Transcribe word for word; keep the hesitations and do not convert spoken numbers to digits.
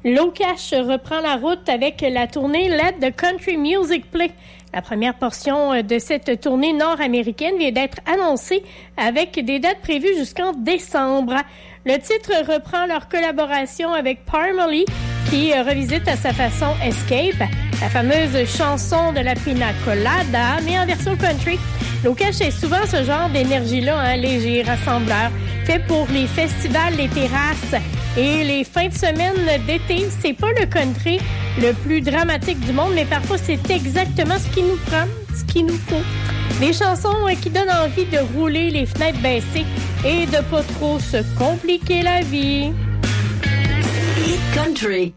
Locash reprend la route avec la tournée Let the Country Music Play. La première portion de cette tournée nord-américaine vient d'être annoncée avec des dates prévues jusqu'en décembre. Le titre reprend leur collaboration avec Parmalee qui revisite à sa façon Escape, la fameuse chanson de la Pina Colada, mais en version country. Locash est souvent ce genre d'énergie-là, hein, léger, rassembleur, fait pour les festivals, les terrasses et les fins de semaine d'été. C'est pas le country le plus dramatique du monde, mais parfois c'est exactement ce qui nous prend, ce qu'il nous faut. Des chansons qui donnent envie de rouler les fenêtres baissées et de pas trop se compliquer la vie. Hit Country.